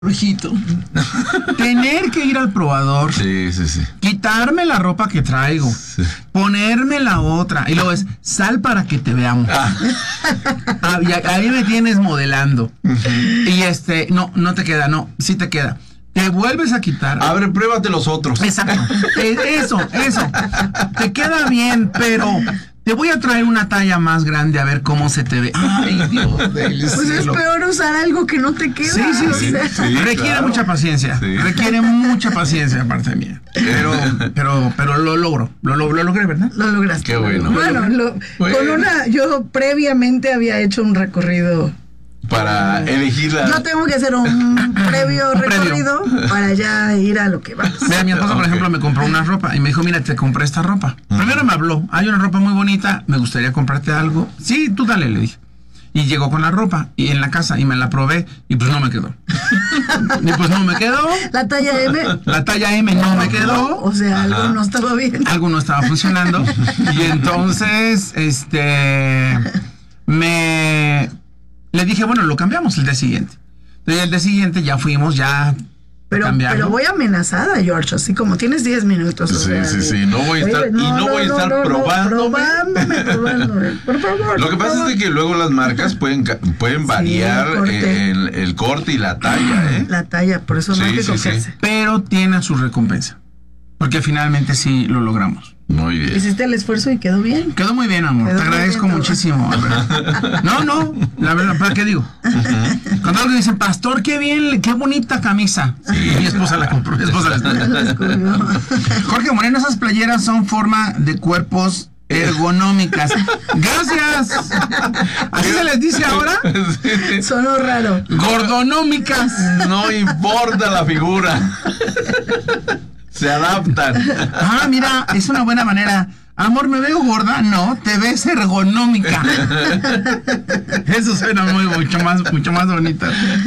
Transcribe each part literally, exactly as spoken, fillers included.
Rojito. Tener que ir al probador. Sí, sí, sí. Quitarme la ropa que traigo. Sí. Ponerme la otra. Y luego es, sal para que te veamos. Ah. Ah, y a, a mí me tienes modelando. Uh-huh. Y este, no, no te queda, no, sí te queda. Te vuelves a quitar. Abre, pruébate los otros. Exacto. Eso, eso. Te queda bien, pero te voy a traer una talla más grande a ver cómo se te ve. Ay, Dios del Pues cielo. Es peor usar algo que no te queda. Sí, sí, sí. O sea. sí requiere claro. mucha paciencia. Sí. Requiere mucha paciencia, aparte mía. Pero, pero, pero lo logro. Lo, lo, lo logré, ¿verdad? Lo lograste. Qué bueno. Bueno, lo, bueno. con una, yo previamente había hecho un recorrido. Para elegir la... Yo tengo que hacer un previo un recorrido previo. Para ya ir a lo que va. Mira, mi esposa, okay. por ejemplo, me compró una ropa y me dijo, mira, te compré esta ropa. Uh-huh. Primero me habló, hay una ropa muy bonita, me gustaría comprarte algo. Sí, tú dale, le dije. Y llegó con la ropa y en la casa y me la probé y pues no me quedó. Y pues no me quedó. La talla M. La talla M no, no me quedó. O sea, algo Ajá. no estaba bien. Algo no estaba funcionando. Y entonces, este, me... Le dije, bueno, lo cambiamos el día siguiente. Entonces, el día siguiente ya fuimos, ya pero, pero voy amenazada, George, así como tienes diez minutos. Sí, sea, sí, sí, no voy a estar, oye, no, y no, no voy a estar no, no, probándome. Probándome, probándome, por favor. Lo que por pasa favor. es de que luego las marcas pueden, pueden variar sí, el, corte. El, el corte y la talla, ¿eh? La talla, por eso sí, no hay que sí, confiarse. Sí. Pero tiene su recompensa, porque finalmente sí lo logramos. Muy bien. Hiciste el esfuerzo y quedó bien. Quedó muy bien, amor. Quedó Te agradezco bien, muchísimo. No, no, la verdad, ¿para qué digo? Uh-huh. Cuando alguien dice, pastor, qué bien, qué bonita camisa. Sí. Mi esposa la compró. Mi esposa la está. Jorge Moreno, esas playeras son forma de cuerpos ergonómicas. Gracias. ¿Así se les dice ahora? Sí. Sonó raro. Gordonómicas. No importa la figura. Se adaptan. Ah, mira, es una buena manera. Amor, ¿me veo gorda? No, te ves ergonómica. Eso suena muy, mucho más, mucho más bonito.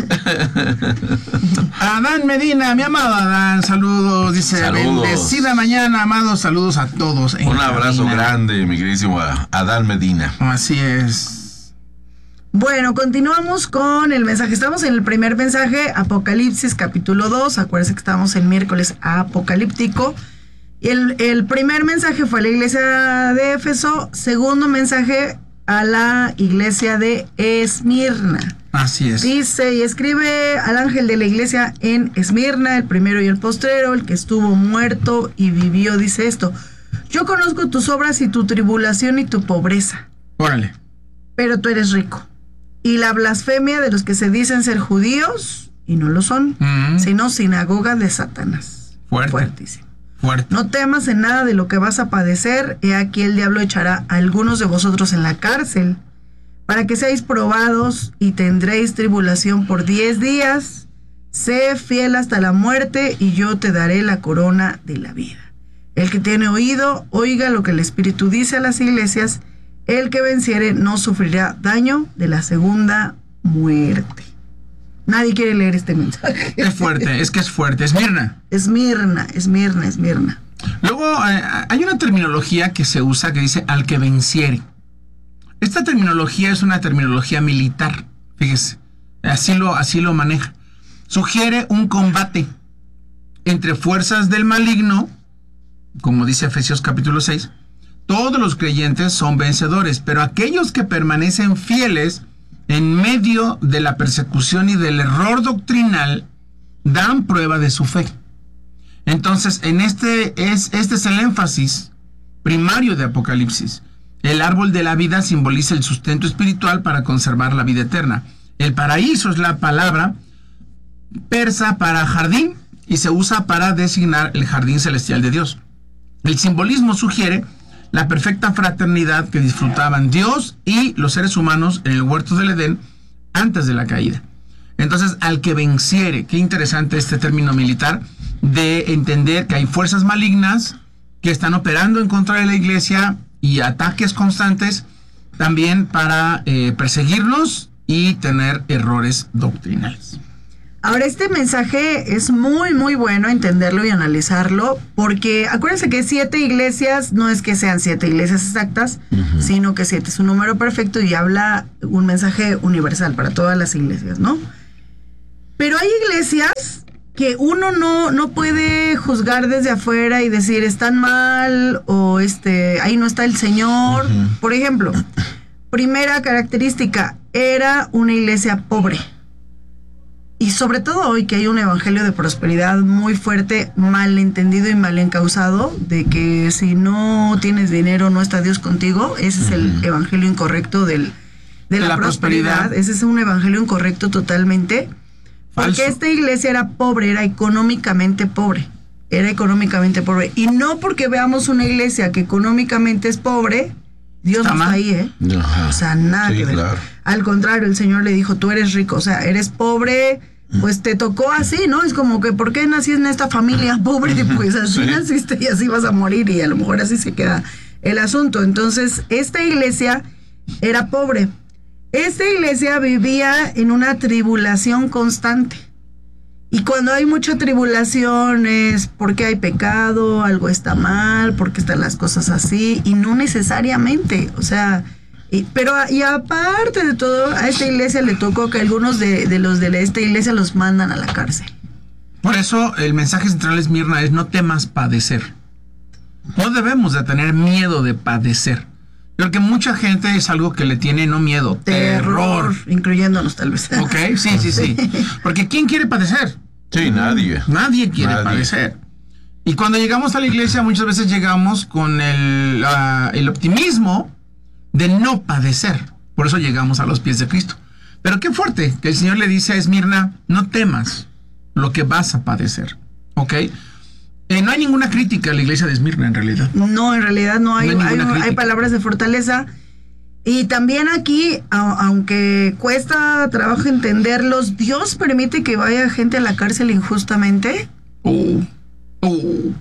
Adán Medina, mi amado Adán, saludos. Dice, saludos. Bendecida mañana, amados, saludos a todos. Un abrazo cabina. Grande, mi queridísimo Adán Medina. Así es. Bueno, continuamos con el mensaje. Estamos en el primer mensaje, Apocalipsis capítulo dos. Acuérdense que estamos en miércoles apocalíptico. El, el primer mensaje fue a la iglesia de Éfeso. Segundo mensaje a la iglesia de Esmirna. Así es. Dice y escribe al ángel de la iglesia en Esmirna, el primero y el postrero, el que estuvo muerto y vivió. Dice esto: yo conozco tus obras y tu tribulación y tu pobreza. Órale. Pero tú eres rico. Y la blasfemia de los que se dicen ser judíos y no lo son, mm. sino sinagoga de Satanás. Fuerte. Fuertísimo. Fuerte. No temas en nada de lo que vas a padecer. He aquí el diablo echará a algunos de vosotros en la cárcel para que seáis probados y tendréis tribulación por diez días. Sé fiel hasta la muerte y yo te daré la corona de la vida. El que tiene oído, oiga lo que el Espíritu dice a las iglesias. El que venciere no sufrirá daño de la segunda muerte. Nadie quiere leer este mensaje. Es fuerte, es que es fuerte. Esmirna. Esmirna, Esmirna, Esmirna. Luego eh, hay una terminología que se usa que dice al que venciere. Esta terminología es una terminología militar. Fíjese, así lo, así lo maneja. Sugiere un combate entre fuerzas del maligno, como dice Efesios capítulo seis. Todos los creyentes son vencedores, pero aquellos que permanecen fieles en medio de la persecución y del error doctrinal dan prueba de su fe. Entonces, en este es, este es el énfasis primario de Apocalipsis. El árbol de la vida simboliza el sustento espiritual para conservar la vida eterna. El paraíso es la palabra persa para jardín y se usa para designar el jardín celestial de Dios. El simbolismo sugiere la perfecta fraternidad que disfrutaban Dios y los seres humanos en el huerto del Edén antes de la caída. Entonces, al que venciere, qué interesante este término militar, de entender que hay fuerzas malignas que están operando en contra de la iglesia y ataques constantes también para eh, perseguirnos y tener errores doctrinales. Ahora, este mensaje es muy, muy bueno entenderlo y analizarlo, porque acuérdense que siete iglesias no es que sean siete iglesias exactas, uh-huh. sino que siete es un número perfecto y habla un mensaje universal para todas las iglesias, ¿no? Pero hay iglesias que uno no, no puede juzgar desde afuera y decir están mal o este ahí no está el Señor. Uh-huh. Por ejemplo, primera característica, era una iglesia pobre. Y sobre todo hoy que hay un evangelio de prosperidad muy fuerte, mal entendido y mal encausado, de que si no tienes dinero no está Dios contigo. Ese es uh-huh. el evangelio incorrecto del, de, de la, la prosperidad. prosperidad. Ese es un evangelio incorrecto totalmente. Porque Falso. Esta iglesia era pobre, era económicamente pobre. Era económicamente pobre. Y no porque veamos una iglesia que económicamente es pobre, Dios no está ahí, ¿eh? Ajá. O sea, nada sí, que ver. Claro. Al contrario, el Señor le dijo, tú eres rico, o sea, eres pobre, pues te tocó así, ¿no? Es como que, ¿por qué nací en esta familia pobre? Pues así sí. naciste y así vas a morir, y a lo mejor así se queda el asunto. Entonces, esta iglesia era pobre. Esta iglesia vivía en una tribulación constante. Y cuando hay mucha tribulación es porque hay pecado, algo está mal, porque están las cosas así, y no necesariamente, o sea, y, pero y aparte de todo, a esta iglesia le tocó que algunos de, de los de esta iglesia los mandan a la cárcel. Por eso el mensaje central de Esmirna es: no temas padecer. No debemos de tener miedo de padecer. Porque mucha gente es algo que le tiene no miedo, terror. terror. Incluyéndonos tal vez. Ok, sí, sí, sí. Porque ¿quién quiere padecer? Sí, nadie. Nadie quiere nadie. padecer. Y cuando llegamos a la iglesia, muchas veces llegamos con el, uh, el optimismo de no padecer. Por eso llegamos a los pies de Cristo. Pero qué fuerte que el Señor le dice a Esmirna: no temas lo que vas a padecer. ¿Ok? Eh, no hay ninguna crítica a la iglesia de Esmirna, en realidad. No, en realidad no hay, no hay, hay, hay palabras de fortaleza. Y también aquí, a, aunque cuesta trabajo entenderlos, Dios permite que vaya gente a la cárcel injustamente. Oh, oh.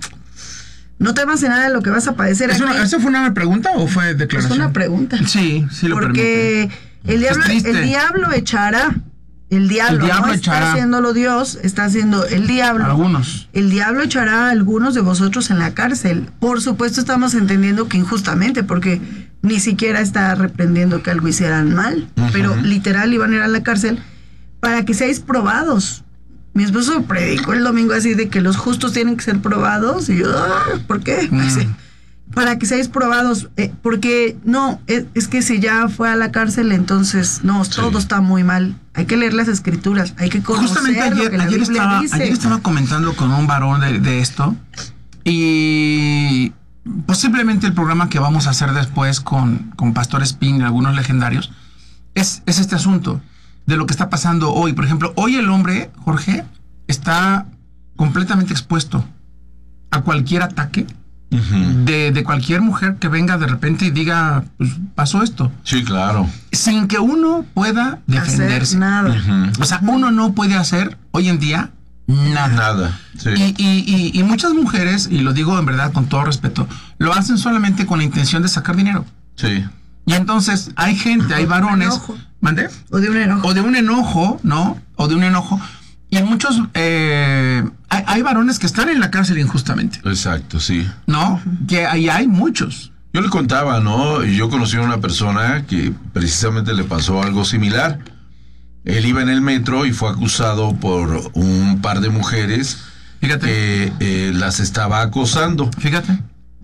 No temas de nada de lo que vas a padecer. ¿Es una, ¿Eso fue una pregunta o fue declaración? Es una pregunta. Sí, sí lo Porque permite. el diablo, el diablo echará. El diablo, el diablo no echará. Está haciéndolo Dios, está haciendo el diablo. Algunos. El diablo echará a algunos de vosotros en la cárcel. Por supuesto estamos entendiendo que injustamente, porque ni siquiera está reprendiendo que algo hicieran mal, uh-huh. pero literal iban a ir a la cárcel para que seáis probados. Mi esposo predicó el domingo así de que los justos tienen que ser probados, y yo, ¿por qué? Mm. Así, para que seáis probados, eh, porque no, es, es que si ya fue a la cárcel, entonces no, sí. todo está muy mal. Hay que leer las escrituras, hay que conocer. Justamente ayer, lo que la ayer, Biblia estaba, dice. ayer estaba comentando con un varón de, de esto, y posiblemente el programa que vamos a hacer después con, con Pastor Spin y algunos legendarios es, es este asunto de lo que está pasando hoy. Por ejemplo, hoy el hombre, Jorge, está completamente expuesto a cualquier ataque. Uh-huh. De, de cualquier mujer que venga de repente y diga, pues pasó esto. Sí, claro. Sin que uno pueda defenderse. Hacer nada. Uh-huh. O sea, uno no puede hacer hoy en día nada. Nada, sí. Y, y, y, y muchas mujeres, y lo digo en verdad con todo respeto, lo hacen solamente con la intención de sacar dinero. Sí. Y entonces hay gente, hay varones. ¿Mande? O de un enojo. O de un enojo, ¿no? O de un enojo. Y muchos, eh, hay, hay varones que están en la cárcel injustamente. Exacto, sí. ¿No? Que ahí hay muchos. Yo le contaba, ¿no? Yo conocí a una persona que precisamente le pasó algo similar. Él iba en el metro y fue acusado por un par de mujeres. Fíjate. que eh, las estaba acosando. Fíjate.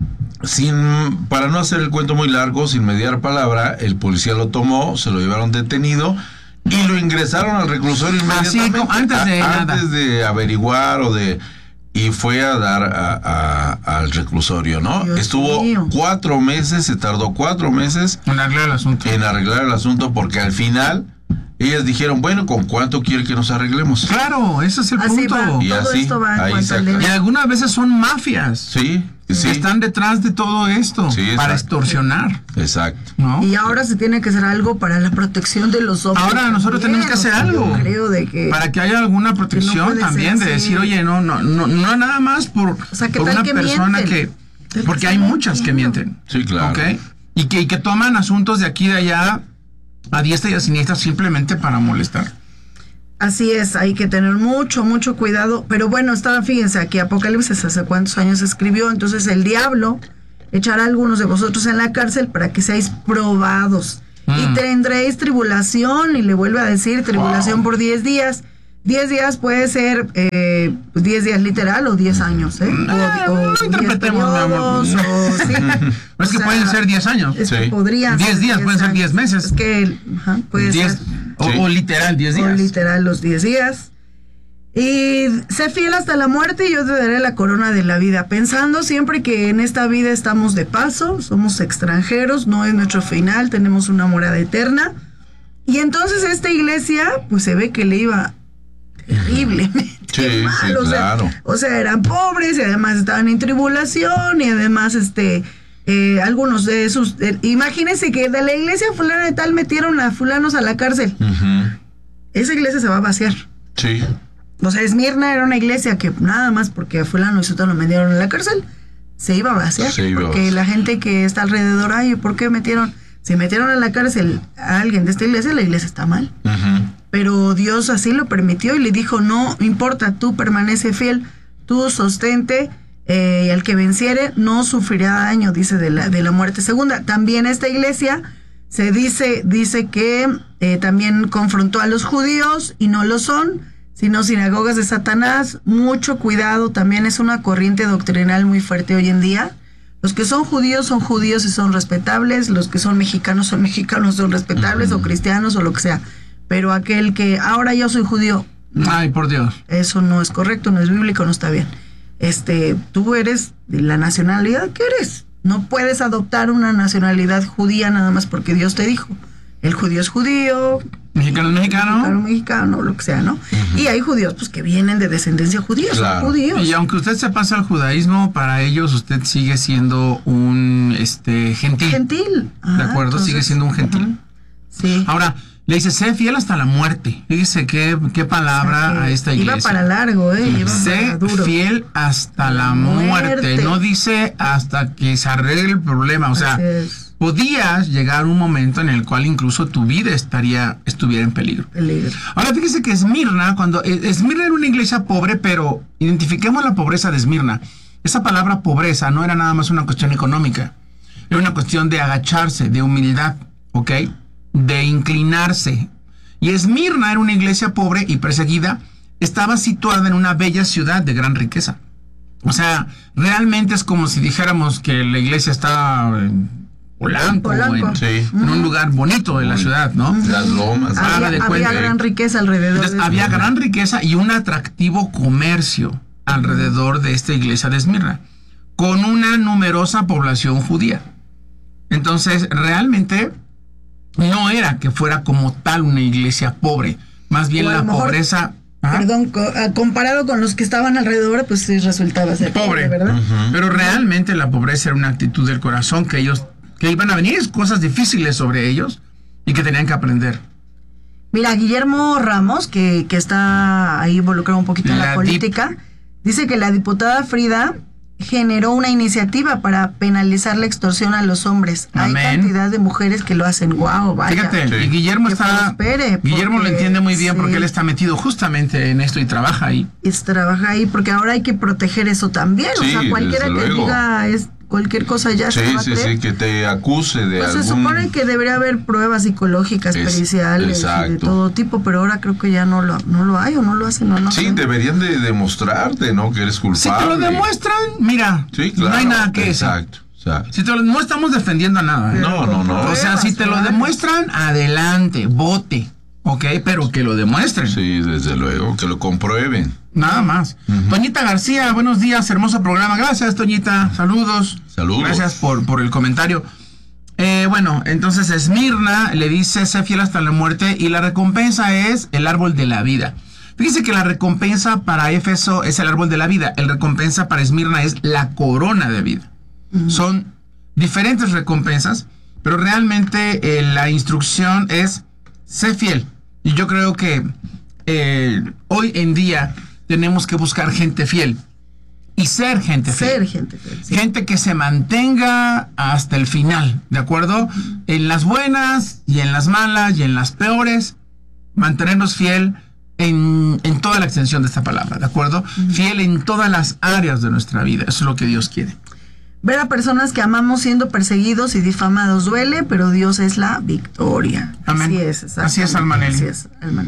Sin, para no hacer el cuento muy largo, sin mediar palabra, el policía lo tomó, se lo llevaron detenido y lo ingresaron al reclusorio inmediatamente. Así como antes de a, nada. Antes de averiguar o de... Y fue a dar a, a, al reclusorio, ¿no? Dios Estuvo mío. cuatro meses, se tardó cuatro meses En arreglar el asunto. en arreglar el asunto, porque al final ellas dijeron, bueno, ¿con cuánto quiere que nos arreglemos? Claro, ese es el Así punto. va. Y Todo así, esto va en ahí cuanto se al acaba. Y algunas veces son mafias. Sí, Que sí. están detrás de todo esto. Sí, para exacto. extorsionar. Exacto. ¿No? Y ahora se tiene que hacer algo para la protección de los hombres. Ahora nosotros también. tenemos que hacer O sea, algo. Yo creo de que... Para que haya alguna protección puede también, ser de así. decir, oye, no, no, no, no nada más por, O sea, ¿qué por tal una que persona mienten? que... Porque hay muchas que mienten. Sí, claro. ¿Ok? Y que, y que toman asuntos de aquí y de allá a diestra y a siniestra simplemente para molestar. Así es, hay que tener mucho, mucho cuidado. Pero bueno, estaba, fíjense, aquí Apocalipsis hace cuántos años se escribió. Entonces el diablo echará a algunos de vosotros en la cárcel para que seáis probados. Mm. Y tendréis tribulación, y le vuelve a decir, tribulación wow. por diez días. diez días puede ser eh, diez días literal o diez años, ¿eh? O, o no interpretemos diez periodos, o, sí. No es que O sea, pueden ser diez años. Es que Sí. podrían diez ser días, pueden ser años. diez meses. Es que ajá, puede diez, ser. o, Sí. o literal diez días. O literal los diez días. Y sé fiel hasta la muerte y yo te daré la corona de la vida. Pensando siempre que en esta vida estamos de paso, somos extranjeros, no es nuestro final, tenemos una morada eterna. Y entonces esta iglesia, pues se ve que le iba terriblemente Sí, mal. sí, o sea, claro. o sea, eran pobres y además estaban en tribulación y además este... Eh, algunos de sus... Eh, imagínense que de la iglesia fulana de tal metieron a fulanos a la cárcel. Ujú. Esa iglesia se va a vaciar. Sí. O sea, Esmirna era una iglesia que nada más porque a fulano y sutano lo metieron en la cárcel, se iba a vaciar. Se iba a porque vaciar. la gente que está alrededor, ay, ¿por qué metieron? Si metieron a la cárcel a alguien de esta iglesia, la iglesia está mal. Ujú. Pero Dios así lo permitió y le dijo, no importa, tú permanece fiel, tú sostente, eh, y al que venciere no sufrirá daño, dice de la, de la muerte segunda. También esta iglesia se dice, dice que eh, también confrontó a los judíos y no lo son, sino sinagogas de Satanás. Mucho cuidado, también es una corriente doctrinal muy fuerte hoy en día. Los que son judíos son judíos y son respetables, los que son mexicanos son mexicanos, son respetables, Uh-huh. o cristianos o lo que sea. Pero aquel que ahora yo soy judío, Ay, por Dios. eso no es correcto, no es bíblico, no está bien. Este, tú eres de la nacionalidad que eres. No puedes adoptar una nacionalidad judía nada más porque Dios te dijo. El judío es judío, Mexicano es mexicano. mexicano, mexicano, lo que sea, ¿no? Y hay judíos pues que vienen de descendencia judía, Claro. son judíos. Y aunque usted se pasa al judaísmo, para ellos usted sigue siendo un este gentil. Gentil. ¿De acuerdo? Sigue siendo un gentil. Ajá. Sí. Ahora, le dice, sé fiel hasta la muerte. Fíjese qué, qué palabra O sea, a que esta iglesia. Iba para largo, ¿eh? Iba Sé para duro. fiel hasta la Muerte. muerte. No dice hasta que se arregle el problema. O sea, Así es. podías llegar a un momento en el cual incluso tu vida estaría, estuviera en peligro. Peligro. Ahora fíjese que Esmirna, cuando eh, Esmirna era una iglesia pobre, pero identifiquemos la pobreza de Esmirna. Esa palabra pobreza no era nada más una cuestión económica. Era una cuestión de agacharse, de humildad, ¿ok? De inclinarse. Y Esmirna era una iglesia pobre y perseguida. Estaba situada en una bella ciudad de gran riqueza. O sea, realmente es como si dijéramos que la iglesia está en Polanco, Polanco. o en, Sí. en un lugar bonito de la ciudad, ¿no? Las lomas. Ah, Había, de había cuenta. gran riqueza alrededor. Entonces, de había eso. gran riqueza y un atractivo comercio alrededor de esta iglesia de Esmirna, con una numerosa población judía. Entonces, realmente no era que fuera como tal una iglesia pobre, más bien O a la lo mejor, pobreza... Ajá. Perdón, co- ah, comparado con los que estaban alrededor, pues sí resultaba ser Pobre. ¿verdad? Ujú. Pero realmente la pobreza era una actitud del corazón que ellos, que iban a venir cosas difíciles sobre ellos y que tenían que aprender. Mira, Guillermo Ramos, que, que está ahí involucrado un poquito en la, La política, dice que la diputada Frida generó una iniciativa para penalizar la extorsión a los hombres. Amén. Hay cantidad de mujeres que lo hacen. Wow, vaya. Fíjate, Sí. y Guillermo Que está... prospere, Guillermo lo porque- entiende muy bien porque sí. él está metido justamente en esto y trabaja ahí. Y se trabaja ahí porque ahora hay que proteger eso también. Sí, o sea, cualquiera desde que luego. diga es cualquier cosa ya Sí, se va a sí, creer. sí, que te acuse de Pues se algún... supone que debería haber pruebas psicológicas, Es- periciales, y de exacto. todo tipo, pero ahora creo que ya no lo, no lo hay o no lo hacen o no. Sí, sé. deberían de demostrarte, ¿no? Que eres Si culpable. te lo demuestran, mira, Sí, claro. no hay nada que decir. Exacto. O sea, Si te lo, no estamos defendiendo a nada. ¿eh? no, no, no. O sea, si te lo Pruebas, demuestran, adelante, vote. ¿Ok? Pero que lo demuestren. Sí, desde luego, que lo comprueben. Nada más. Toñita García, buenos días, hermoso programa. Gracias, Toñita. Saludos. Saludos. Gracias por, por el comentario. Eh, bueno, entonces Esmirna le dice, sé fiel hasta la muerte y la recompensa es el árbol de la vida. Fíjese que la recompensa para Éfeso es el árbol de la vida. El recompensa para Esmirna es la corona de vida. Son diferentes recompensas, pero realmente eh, la instrucción es sé fiel. Y yo creo que eh, hoy en día tenemos que buscar gente fiel y ser gente fiel. Ser gente fiel, sí. Gente que se mantenga hasta el final, ¿de acuerdo? En las buenas y en las malas y en las peores, mantenernos fiel en, en toda la extensión de esta palabra, ¿de acuerdo? Fiel en todas las áreas de nuestra vida, eso es lo que Dios quiere. Ver a personas que amamos siendo perseguidos y difamados duele, pero Dios es la victoria. Amén. Así es, exactamente. Así es, Almanelli. Así es, Almanelli.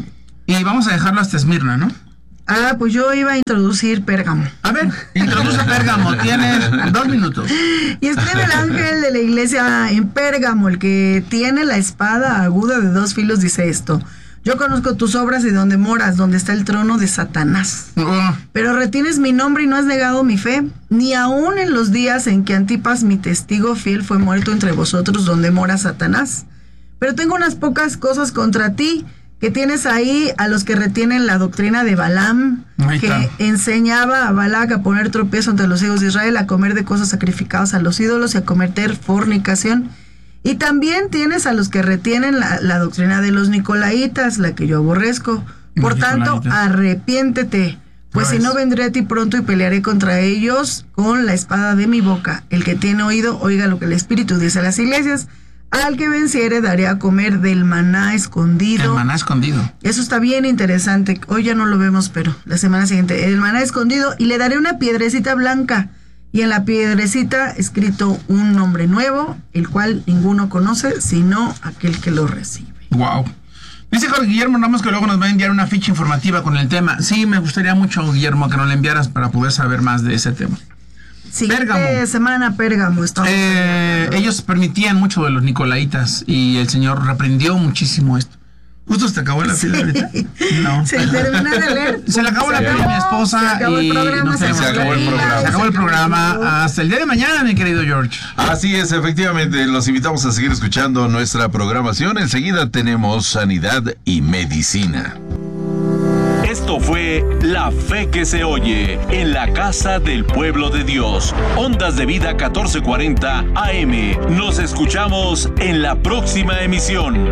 Y vamos a dejarlo hasta Esmirna, ¿no? Ah, pues yo iba a introducir Pérgamo. A ver, introduce Pérgamo, tienes dos minutos. Y escribe el ángel de la iglesia en Pérgamo, el que tiene la espada aguda de dos filos, dice esto: yo conozco tus obras y donde moras, donde está el trono de Satanás. Oh. Pero retienes mi nombre y no has negado mi fe, ni aun en los días en que Antipas, mi testigo fiel, fue muerto entre vosotros, donde mora Satanás. Pero tengo unas pocas cosas contra ti, que tienes ahí a los que retienen la doctrina de Balaam, Ahí que está. enseñaba a Balac a poner tropiezo entre los hijos de Israel, a comer de cosas sacrificadas a los ídolos y a cometer fornicación. Y también tienes a los que retienen la, la doctrina de los Nicolaitas, la que yo aborrezco. Por Los tanto, Nicolaitas. arrepiéntete, pues No si no es. vendré a ti pronto y pelearé contra ellos con la espada de mi boca. El que tiene oído, oiga lo que el Espíritu dice a las iglesias. Al que venciere daré a comer del maná escondido. El maná escondido. Eso está bien interesante. Hoy ya no lo vemos, pero la semana siguiente. El maná escondido, y le daré una piedrecita blanca. Y en la piedrecita escrito un nombre nuevo, el cual ninguno conoce, sino aquel que lo recibe. Wow. Dice Jorge Guillermo Ramos que luego nos va a enviar una ficha informativa con el tema. Sí, me gustaría mucho, Guillermo, que nos la enviaras para poder saber más de ese tema. Siguiente Pérgamo. semana, Pérgamo. Estamos Eh, ellos permitían mucho de los Nicolaitas y el Señor reprendió muchísimo esto. Justo se te acabó la pila ahorita. No. Se termina de leer. Se le acabó la Se pila a mi esposa Se acabó el y programa, no se tenemos acabó que- el programa. Se acabó el programa. Hasta el día de mañana, mi querido George. Así es, efectivamente, los invitamos a seguir escuchando nuestra programación. Enseguida tenemos sanidad y medicina. Esto fue La Fe que se oye en la casa del pueblo de Dios. Ondas de Vida catorce cuarenta A M. Nos escuchamos en la próxima emisión.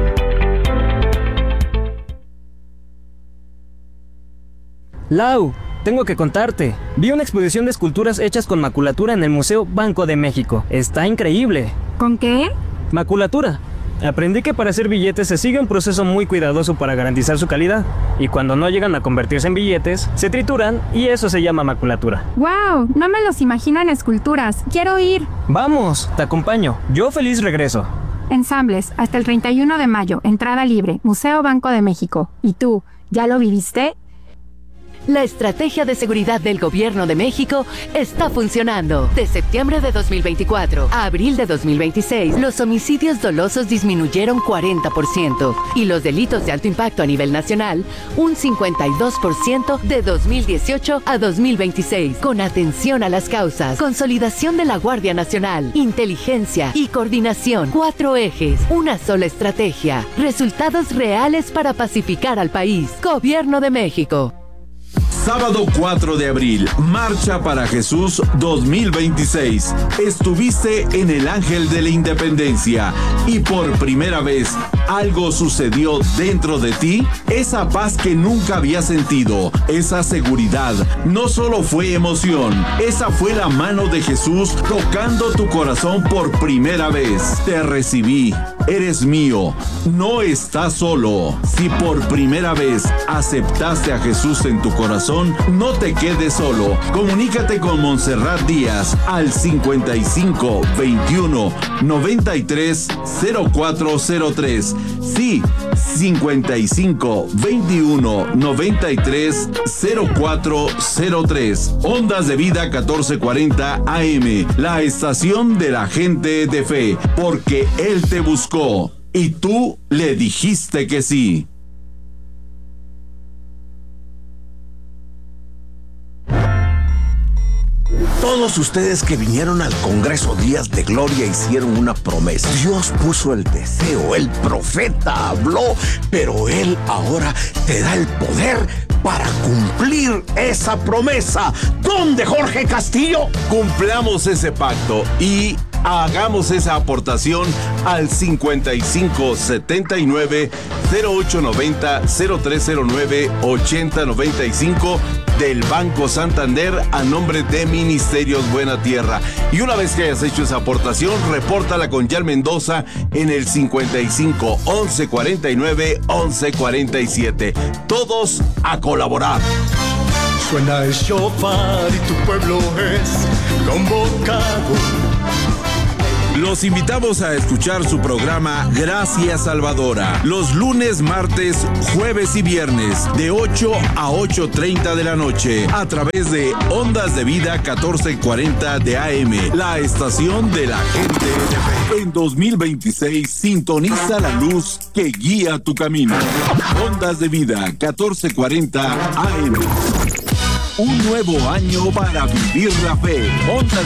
Lau, tengo que contarte. Vi una exposición de esculturas hechas con maculatura en el Museo Banco de México. Está increíble. ¿Con qué? Maculatura. Aprendí que para hacer billetes se sigue un proceso muy cuidadoso para garantizar su calidad. Y cuando no llegan a convertirse en billetes, se trituran y eso se llama maculatura. ¡Wow! No me los imagino en esculturas. Quiero ir. Vamos, te acompaño. Yo feliz regreso. Ensambles, hasta el treinta y uno de mayo. Entrada libre. Museo Banco de México. ¿Y tú? ¿Ya lo viviste? La estrategia de seguridad del Gobierno de México está funcionando. De septiembre de dos mil veinticuatro a abril de dos mil veintiséis, los homicidios dolosos disminuyeron cuarenta por ciento y los delitos de alto impacto a nivel nacional un cincuenta y dos por ciento de dos mil dieciocho a dos mil veintiséis. Con atención a las causas, consolidación de la Guardia Nacional, inteligencia y coordinación. Cuatro ejes, una sola estrategia. Resultados reales para pacificar al país. Gobierno de México. Sábado cuatro de abril, Marcha para Jesús dos mil veintiséis. Estuviste en el Ángel de la Independencia y por primera vez algo sucedió dentro de ti. Esa paz que nunca habías sentido, esa seguridad, no solo fue emoción, esa fue la mano de Jesús tocando tu corazón por primera vez. Te recibí, eres mío, no estás solo. Si por primera vez aceptaste a Jesús en tu corazón, no te quedes solo. Comunícate con Montserrat Díaz al cincuenta y cinco veintiuno noventa y tres cero cuatro cero tres. Sí, cincuenta y cinco veintiuno noventa y tres cero cuatro cero tres. Ondas de Vida catorce cuarenta A M, la estación de la gente de fe, porque Él te buscó y tú le dijiste que sí. Todos ustedes que vinieron al Congreso Días de Gloria hicieron una promesa. Dios puso el deseo, el profeta habló, pero Él ahora te da el poder para cumplir esa promesa. ¿Dónde, Jorge Castillo? Cumplamos ese pacto y hagamos esa aportación al cincuenta y cinco setenta y nueve cero ocho noventa cero tres cero nueve ochenta noventa y cinco del Banco Santander a nombre de Ministerios Buena Tierra. Y una vez que hayas hecho esa aportación, repórtala con Yal Mendoza en el cincuenta y cinco once cuarenta y nueve once cuarenta y siete. Todos a colaborar. Suena el shofar y tu pueblo es convocado. Los invitamos a escuchar su programa Gracias Salvadora, los lunes, martes, jueves y viernes, de ocho a ocho treinta de la noche, a través de Ondas de Vida catorce cuarenta de A M, la estación de la gente de fe. En dos mil veintiséis, sintoniza la luz que guía tu camino. Ondas de Vida catorce cuarenta A M. Un nuevo año para vivir la fe. Ondas